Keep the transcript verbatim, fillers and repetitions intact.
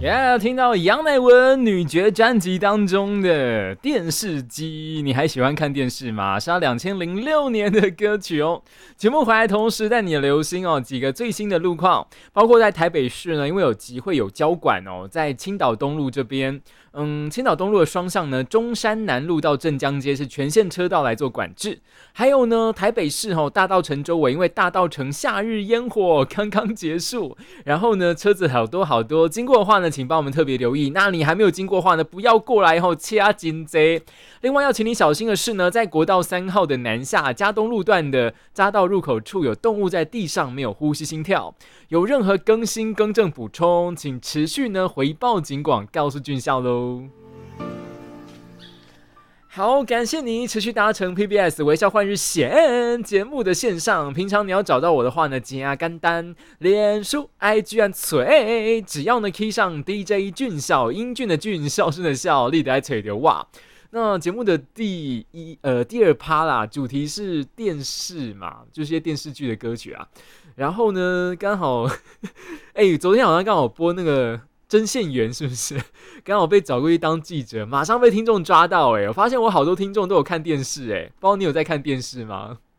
耶、yeah, 听到杨乃文女爵专辑当中的电视机，你还喜欢看电视吗？是两千零六年的歌曲哦。节目回来同时带你留心哦几个最新的路况，包括在台北市呢，因为有集会有交管哦，在青岛东路这边，嗯，青岛东路的双向呢，中山南路到镇江街是全线车道来做管制。还有呢，台北市哦大稻埕周围，因为大稻埕夏日烟火刚刚结束，然后呢车子好多好多，经过的话呢，请帮我们特别留意。那你还没有经过的话呢，不要过来后掐金贼。另外要请你小心的是呢，在国道三号的南下嘉东路段的匝道入口处有动物在地上没有呼吸心跳，有任何更新更正补充，请持续呢回报警广告诉军校喽。好，感谢你持续搭乘 P B S 微笑换日线节目的线上。平常你要找到我的话呢，加干单、脸书、I G 和嘴，只要呢 key 上 D J 俊孝，英俊的俊，孝顺的孝，立得吹的哇。那节目的第一呃第二趴啦，主题是电视嘛，就是一些电视剧的歌曲啊。然后呢，刚好，哎、欸，昨天好像刚好播那个。真线员是不是刚好被找过去当记者，马上被听众抓到。哎、欸，我发现我好多听众都有看电视。哎、欸，不知道你有在看电视吗？